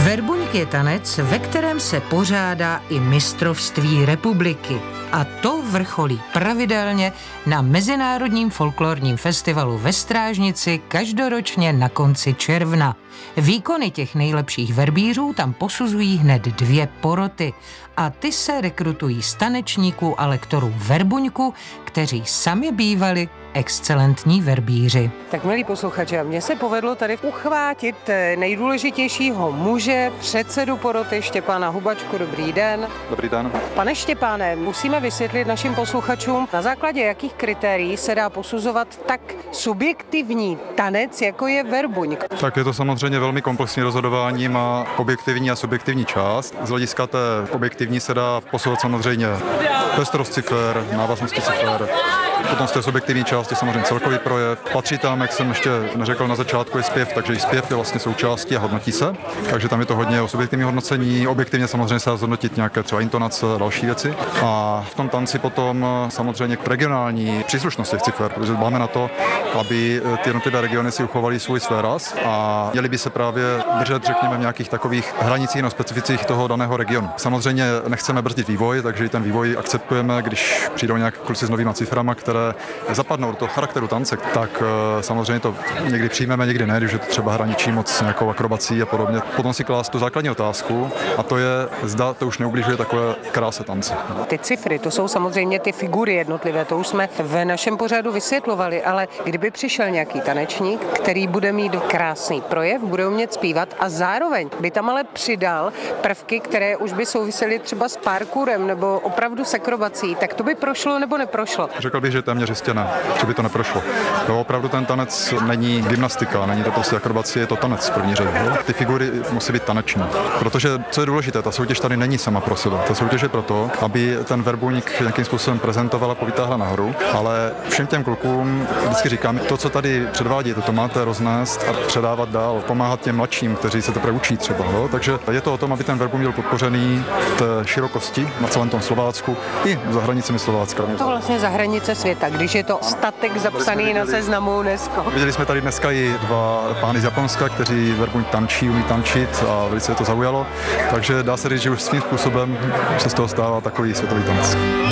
Verbuňk je tanec, ve kterém se pořádá i mistrovství republiky. A to vrcholí pravidelně na Mezinárodním folklorním festivalu ve Strážnici každoročně na konci června. Výkony těch nejlepších verbířů tam posuzují hned 2 poroty a ty se rekrutují z tanečníků a lektorů verbuňku, kteří sami bývali excelentní verbíři. Tak milí posluchači, mně se povedlo tady uchvátit nejdůležitějšího muže, předsedu poroty Štěpána Hubačku. Dobrý den. Dobrý den. Pane Štěpáne, musíme vysvětlit našim posluchačům, na základě jakých kritérií se dá posuzovat tak subjektivní tanec, jako je verbuňk. Tak je to samozřejmě velmi komplexní rozhodování, má objektivní a subjektivní část. Z hlediska té objektivní se dá posouvat samozřejmě pestrost cifr, návaznosti cifr. Potom z té subjektivní části samozřejmě celkový projev. Patří tam, jak jsem ještě neřekl na začátku, je zpěv, takže i zpěv je vlastně součástí a hodnotí se. Takže tam je to hodně o subjektivní hodnocení. Objektivně samozřejmě se dá zhodnotit nějaké třeba intonace a další věci. A v tom tanci potom samozřejmě k regionální příslušnosti cifr, protože dbáme na to, aby ty jednotlivé regiony si uchovaly svůj raz a měli by se právě držet, řekněme, v nějakých takových hranicích a specificích toho daného regionu. Samozřejmě nechceme brzdit vývoj, takže i ten vývoj akceptujeme, když přijdou nějak kluci s novýma ciframa, které zapadnou do toho charakteru tance, tak samozřejmě to někdy přijmeme, někdy ne, když je to třeba hraničí moc nějakou akrobací a podobně. Potom si klást tu základní otázku a to je, zda to už neubližuje takové kráse tance. Ty cifry, to jsou samozřejmě ty figury jednotlivé, to už jsme v našem pořadu vysvětlovali, ale kdyby přišel nějaký tanečník, který bude mít krásný projev, bude umět zpívat a zároveň by tam ale přidal prvky, které už by souvisely třeba s parkourem nebo opravdu s akrobací, tak to by prošlo nebo neprošlo? Řekl bych, že téměř jistě ne, že by to neprošlo. To opravdu ten tanec není gymnastika, není to prostě akrobacie, je to tanec v první řadě. Ty figury musí být taneční, protože co je důležité, ta soutěž tady není sama pro sebe. Ta soutěž je proto, aby ten verbuňk nějakým způsobem prezentovala, povytáhla nahoru, ale všem těm klukům vždycky říkám, to, co tady předvádíte, to máte roznést a předávat dál, pomáhat těm mladším, kteří se teprve učí třeba. No? Takže je to o tom, aby ten verbuňk byl podpořený v té širokosti na celém tom Slovácku i za hranicemi Slovácka. To vlastně za hranice světa, když je to statek zapsaný na seznamu UNESCO. Viděli jsme tady dneska i 2 pány z Japonska, kteří verbuňk tančí, umí tančit a velice je to zaujalo. Takže dá se říct, že už svým způsobem se z toho stává takový světový tanec.